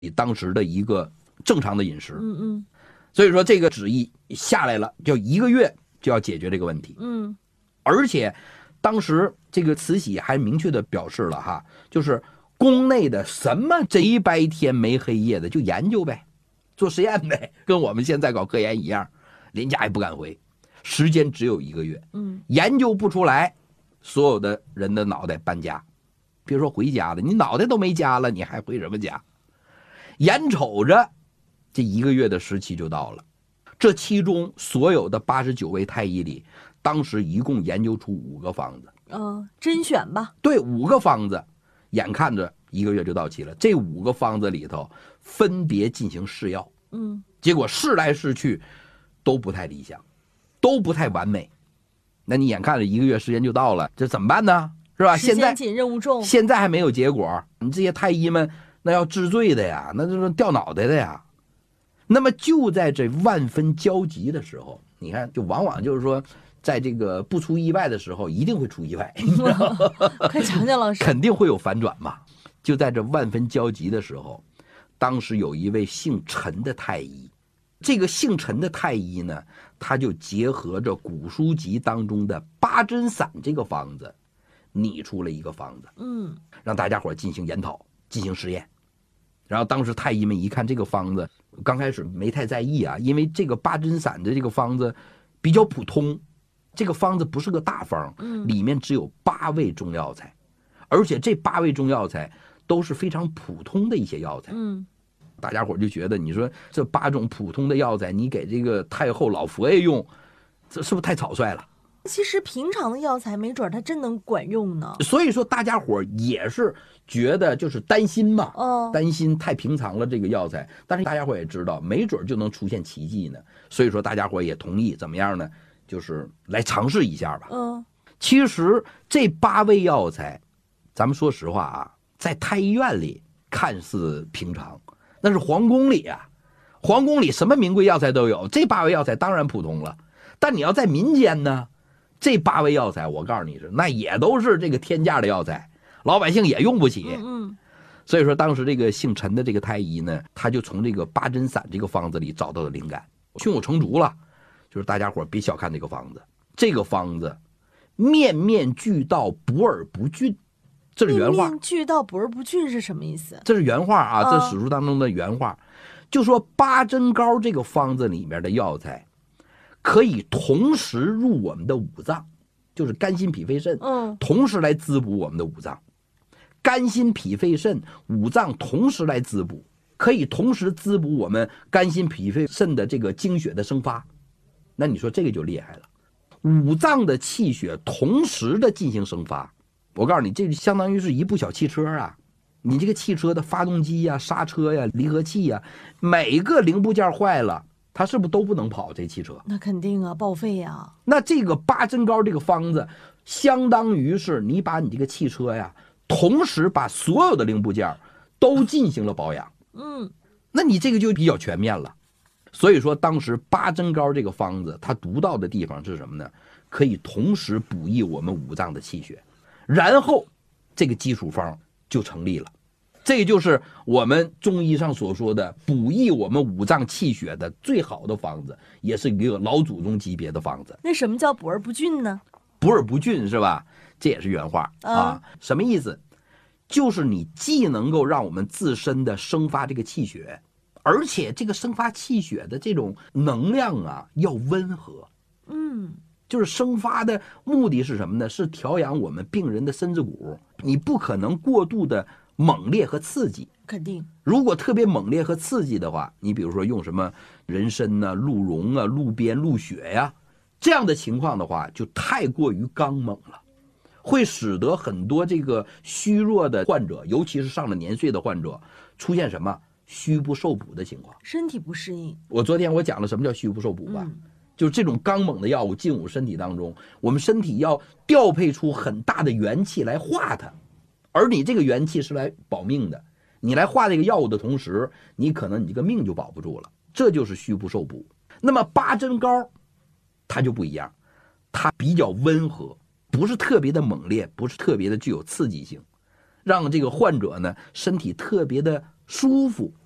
当时的一个正常的饮食。所以说这个旨意下来了，就1个月就要解决这个问题。而且当时这个慈禧还明确的表示了哈，就是宫内的什么贼白天没黑夜的就研究呗，做实验呗，跟我们现在搞科研一样，连家也不敢回，时间只有1个月。研究不出来，所有的人的脑袋搬家，别说回家了，你脑袋都没家了，你还回什么家？眼瞅着这1个月的时期就到了，这其中所有的89位太医里，当时一共研究出5个方子。 甄选吧。 对，5个方子，眼看着1个月就到期了。这5个方子里头分别进行试药，结果试来试去都不太理想，都不太完美。那你眼看着1个月时间就到了，这怎么办呢？是吧？ 时间紧，任务重， 现在还没有结果，你这些太医们那要治罪的呀，那就是掉脑袋的呀。那么就在这万分焦急的时候，你看，就往往就是说，在这个不出意外的时候，一定会出意外。 快讲讲老师， 肯定会有反转嘛。就在这万分焦急的时候，当时有一位姓陈的太医，这个姓陈的太医呢，他就结合着古书籍当中的八珍散这个方子，拟出了一个方子，让大家伙进行研讨，进行实验。然后当时太医们一看这个方子，刚开始没太在意啊，因为这个八珍散的这个方子比较普通，这个方子不是个大方，里面只有8味中药材，而且这8味中药材都是非常普通的一些药材。大家伙就觉得，你说这8种普通的药材，你给这个太后老佛爷用，这是不是太草率了？ 其实平常的药材没准它真能管用呢。 所以说大家伙也是觉得就是担心嘛，担心太平常了这个药材，但是大家伙也知道没准就能出现奇迹呢，所以说大家伙也同意怎么样呢，就是来尝试一下吧。其实这8味药材咱们说实话啊，在太医院里看似平常，那是皇宫里啊，皇宫里什么名贵药材都有，这8味药材当然普通了，但你要在民间呢，这8味药材我告诉你是那也都是这个天价的药材，老百姓也用不起。所以说当时这个姓陈的这个太医呢，他就从这个八珍散这个方子里找到了灵感，胸有成竹了。就是大家伙别小看这个方子，这个方子面面俱到，补而不峻，这是原话。 面面俱到，补而不峻是什么意思？ 这是原话啊，这史书当中的原话。就说八珍膏这个方子里面的药材可以同时入我们的5脏，就是肝心脾肺肾，同时来滋补我们的5脏。肝心脾肺肾5脏同时来滋补，可以同时滋补我们肝心脾肺肾的这个精血的生发。那你说这个就厉害了，5脏的气血同时的进行生发。我告诉你，这就相当于是一部小汽车啊，你这个汽车的发动机呀、刹车呀、离合器呀，每个零部件坏了，它是不是都不能跑这汽车？ 那肯定啊，报废啊。 那这个八珍膏这个方子，相当于是你把你这个汽车呀，同时把所有的零部件都进行了保养。那你这个就比较全面了。所以说当时八珍膏这个方子它独到的地方是什么呢？可以同时补益我们5脏的气血，然后这个基础方就成立了。这就是我们中医上所说的补益我们5脏气血的最好的方子，也是一个老祖宗级别的方子。 那什么叫补而不峻呢？ 补而不峻是吧？这也是原话啊。什么意思？就是你既能够让我们自身的生发这个气血，而且这个生发气血的这种能量啊要温和。就是生发的目的是什么呢？是调养我们病人的身子骨，你不可能过度的猛烈和刺激。 肯定， 如果特别猛烈和刺激的话，你比如说用什么人参啊、鹿茸啊、鹿鞭、鹿血呀，这样的情况的话，就太过于刚猛了，会使得很多这个虚弱的患者，尤其是上了年岁的患者，出现什么虚不受补的情况， 身体不适应。 昨天我讲了什么叫虚不受补吧，就是这种刚猛的药物进入身体当中，我们身体要调配出很大的元气来化它，而你这个元气是来保命的，你来化这个药物的同时，你可能你这个命就保不住了，这就是虚不受补。那么八珍膏它就不一样，它比较温和，不是特别的猛烈，不是特别的具有刺激性，让这个患者呢身体特别的舒服，